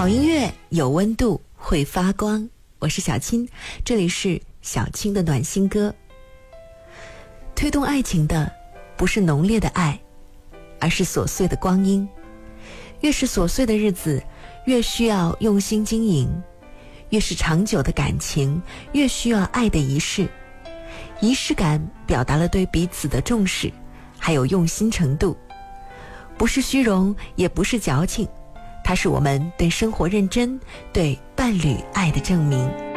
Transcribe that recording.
好音乐有温度，会发光。我是小青，这里是小青的暖心歌。推动爱情的不是浓烈的爱，而是琐碎的光阴。越是琐碎的日子，越需要用心经营；越是长久的感情，越需要爱的仪式。仪式感表达了对彼此的重视，还有用心程度。不是虚荣，也不是矫情，它是我们对生活认真，对伴侣爱的证明。